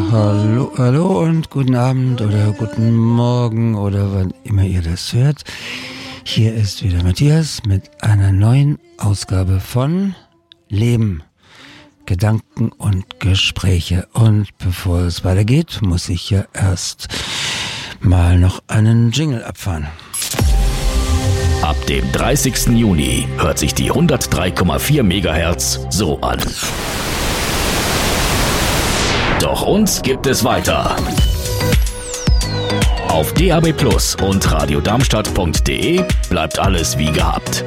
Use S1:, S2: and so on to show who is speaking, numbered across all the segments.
S1: Hallo, hallo und guten Abend oder guten Morgen oder wann immer ihr das hört. Hier ist wieder Matthias mit einer neuen Ausgabe von Leben, Gedanken und Gespräche. Und bevor es weitergeht, muss ich ja erst mal noch einen Jingle abfahren.
S2: Ab dem 30. Juni hört sich die 103,4 MHz so an. Doch uns gibt es weiter. Auf DAB+ und radiodarmstadt.de bleibt alles wie gehabt.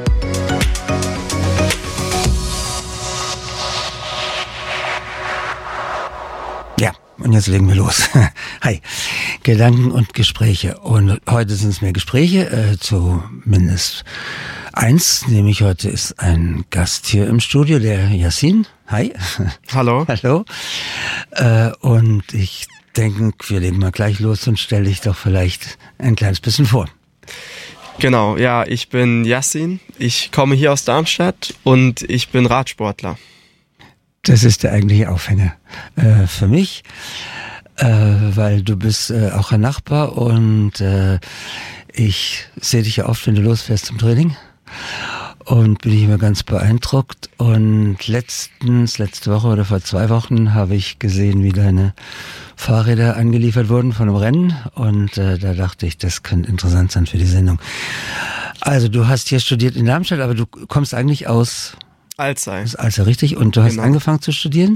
S1: Ja, und jetzt legen wir los. Hi, Gedanken und Gespräche. Und heute sind es mehr Gespräche, zumindest eins, nämlich heute ist ein Gast hier im Studio, der Yassin. Hi.
S3: Hallo.
S1: Hallo. Und ich denke, wir legen mal gleich los und stelle dich doch vielleicht ein kleines bisschen vor.
S3: Genau, ja, ich bin Yassin. Ich komme hier aus Darmstadt und ich bin Radsportler.
S1: Das ist der eigentliche Aufhänger für mich, weil du bist auch ein Nachbar und ich sehe dich ja oft, wenn du losfährst zum Training. Und bin ich immer ganz beeindruckt. Und letzte Woche oder vor 2 Wochen habe ich gesehen, wie deine Fahrräder angeliefert wurden von einem Rennen. Und da dachte ich, das könnte interessant sein für die Sendung. Also du hast hier studiert in Darmstadt, aber du kommst eigentlich aus
S3: Alzey.
S1: Aus Alzey, richtig? Und du hast angefangen zu studieren?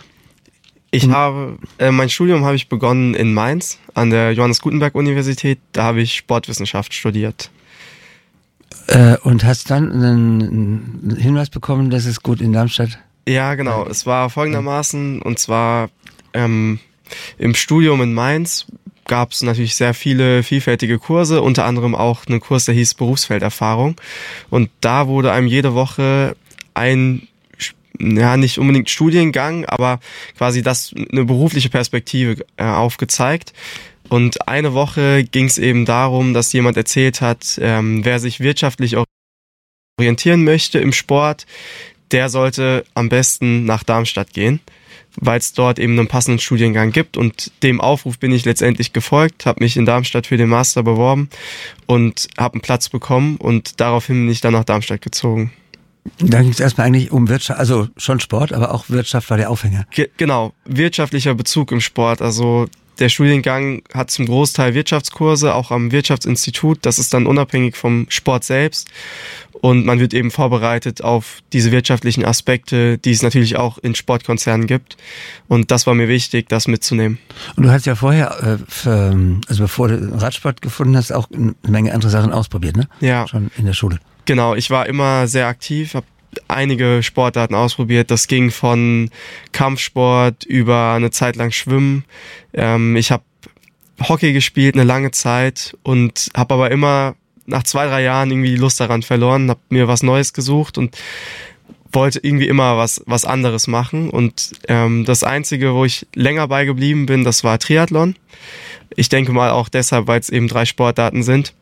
S3: Mein Studium habe ich begonnen in Mainz an der Johannes Gutenberg Universität. Da habe ich Sportwissenschaft studiert.
S1: Und hast dann einen Hinweis bekommen, dass es gut in Darmstadt?
S3: Ja, genau. Es war folgendermaßen, und zwar im Studium in Mainz gab es natürlich sehr viele vielfältige Kurse, unter anderem auch einen Kurs, der hieß Berufsfelderfahrung. Und da wurde einem jede Woche nicht unbedingt Studiengang, aber quasi eine berufliche Perspektive aufgezeigt. Und eine Woche ging es eben darum, dass jemand erzählt hat, wer sich wirtschaftlich orientieren möchte im Sport, der sollte am besten nach Darmstadt gehen, weil es dort eben einen passenden Studiengang gibt. Und dem Aufruf bin ich letztendlich gefolgt, habe mich in Darmstadt für den Master beworben und habe einen Platz bekommen. Und daraufhin bin ich dann nach Darmstadt gezogen.
S1: Da ging es erstmal eigentlich um Wirtschaft, also schon Sport, aber auch Wirtschaft war der Aufhänger.
S3: Genau, wirtschaftlicher Bezug im Sport. Also der Studiengang hat zum Großteil Wirtschaftskurse, auch am Wirtschaftsinstitut. Das ist dann unabhängig vom Sport selbst. Und man wird eben vorbereitet auf diese wirtschaftlichen Aspekte, die es natürlich auch in Sportkonzernen gibt. Und das war mir wichtig, das mitzunehmen.
S1: Und du hast ja vorher, bevor du Radsport gefunden hast, auch eine Menge andere Sachen ausprobiert, ne?
S3: Ja.
S1: Schon in der Schule.
S3: Genau, ich war immer sehr aktiv, habe einige Sportarten ausprobiert. Das ging von Kampfsport über eine Zeit lang Schwimmen. Ich habe Hockey gespielt eine lange Zeit und habe aber immer nach 2-3 Jahren irgendwie die Lust daran verloren, habe mir was Neues gesucht und wollte irgendwie immer was anderes machen. Und das Einzige, wo ich länger beigeblieben bin, das war Triathlon. Ich denke mal auch deshalb, weil es eben 3 Sportarten sind.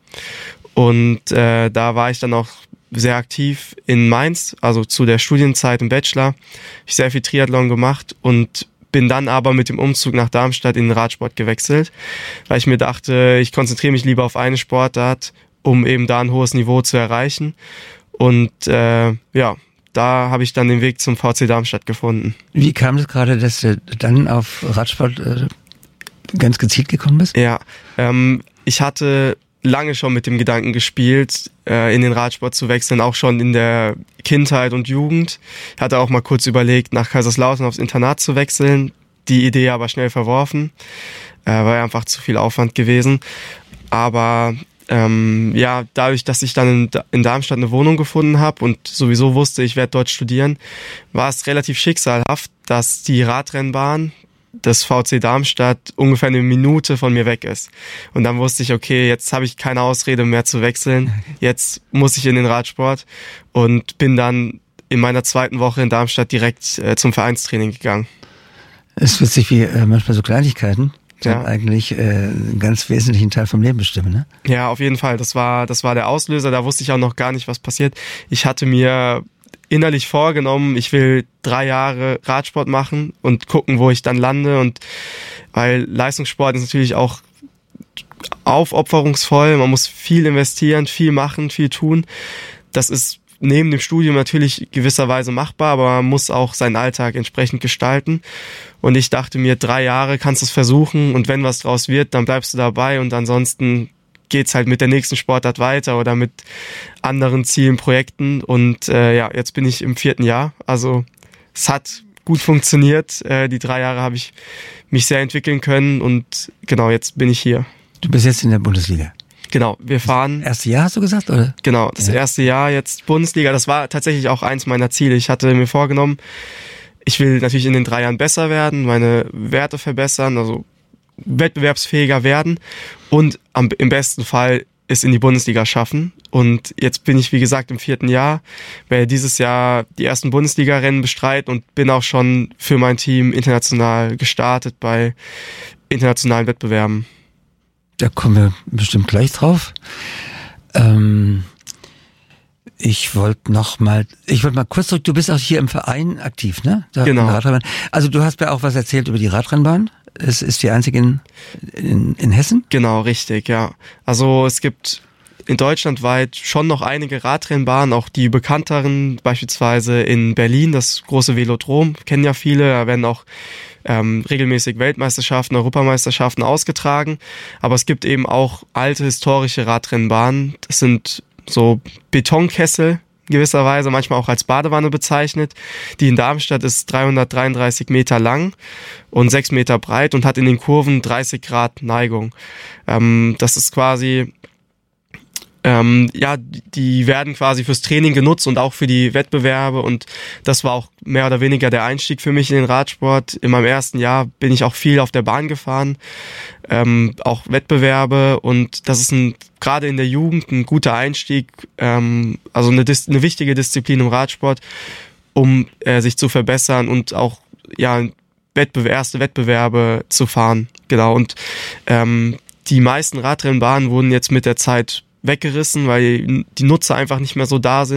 S3: Und da war ich dann auch sehr aktiv in Mainz, also zu der Studienzeit im Bachelor. Ich sehr viel Triathlon gemacht und bin dann aber mit dem Umzug nach Darmstadt in den Radsport gewechselt, weil ich mir dachte, ich konzentriere mich lieber auf eine Sportart, um eben da ein hohes Niveau zu erreichen. Und da habe ich dann den Weg zum VC Darmstadt gefunden.
S1: Wie kam es gerade, dass du dann auf Radsport ganz gezielt gekommen bist?
S3: Ja, ich hatte lange schon mit dem Gedanken gespielt, in den Radsport zu wechseln, auch schon in der Kindheit und Jugend. Ich hatte auch mal kurz überlegt, nach Kaiserslautern aufs Internat zu wechseln, die Idee aber schnell verworfen, war einfach zu viel Aufwand gewesen. Aber dadurch, dass ich dann in Darmstadt eine Wohnung gefunden habe und sowieso wusste, ich werde dort studieren, war es relativ schicksalhaft, dass die Radrennbahn des VC Darmstadt ungefähr eine Minute von mir weg ist. Und dann wusste ich, okay, jetzt habe ich keine Ausrede mehr zu wechseln. Jetzt muss ich in den Radsport und bin dann in meiner 2. Woche in Darmstadt direkt zum Vereinstraining gegangen.
S1: Es ist witzig, wie manchmal so Kleinigkeiten dann eigentlich einen ganz wesentlichen Teil vom Leben bestimmen, ne?
S3: Ja, auf jeden Fall. Das war der Auslöser. Da wusste ich auch noch gar nicht, was passiert. Ich hatte mir innerlich vorgenommen, ich will 3 Jahre Radsport machen und gucken, wo ich dann lande. Und weil Leistungssport ist natürlich auch aufopferungsvoll, man muss viel investieren, viel machen, viel tun. Das ist neben dem Studium natürlich gewisserweise machbar, aber man muss auch seinen Alltag entsprechend gestalten. Und ich dachte mir, 3 Jahre kannst du es versuchen und wenn was draus wird, dann bleibst du dabei und ansonsten geht's halt mit der nächsten Sportart weiter oder mit anderen Zielen, Projekten. Und jetzt bin ich im 4. Jahr. Also es hat gut funktioniert. Die 3 Jahre habe ich mich sehr entwickeln können und genau, jetzt bin ich hier.
S1: Du bist jetzt in der Bundesliga.
S3: Genau, wir fahren...
S1: Das erste Jahr hast du gesagt, oder?
S3: Genau, das erste Jahr jetzt Bundesliga. Das war tatsächlich auch eins meiner Ziele. Ich hatte mir vorgenommen, ich will natürlich in den 3 Jahren besser werden, meine Werte verbessern, also wettbewerbsfähiger werden und im besten Fall es in die Bundesliga schaffen. Und jetzt bin ich, wie gesagt, im 4. Jahr, werde dieses Jahr die ersten Bundesliga-Rennen bestreiten und bin auch schon für mein Team international gestartet bei internationalen Wettbewerben.
S1: Da kommen wir bestimmt gleich drauf. Ich wollte mal kurz zurück, du bist auch hier im Verein aktiv, ne?
S3: Genau.
S1: Also du hast mir auch was erzählt über die Radrennbahn. Es ist die einzige in Hessen?
S3: Genau, richtig, ja. Also es gibt in Deutschland weit schon noch einige Radrennbahnen, auch die bekannteren, beispielsweise in Berlin, das große Velodrom, kennen ja viele, da werden auch regelmäßig Weltmeisterschaften, Europameisterschaften ausgetragen, aber es gibt eben auch alte historische Radrennbahnen, das sind so Betonkessel gewisserweise, manchmal auch als Badewanne bezeichnet. Die in Darmstadt ist 333 Meter lang und 6 Meter breit und hat in den Kurven 30 Grad Neigung. Das ist quasi, die werden quasi fürs Training genutzt und auch für die Wettbewerbe und das war auch mehr oder weniger der Einstieg für mich in den Radsport. In meinem ersten Jahr bin ich auch viel auf der Bahn gefahren, auch Wettbewerbe und das ist gerade in der Jugend ein guter Einstieg, also eine wichtige Disziplin im Radsport, um sich zu verbessern und auch erste Wettbewerbe zu fahren. Genau. Und die meisten Radrennbahnen wurden jetzt mit der Zeit weggerissen, weil die Nutzer einfach nicht mehr so da sind.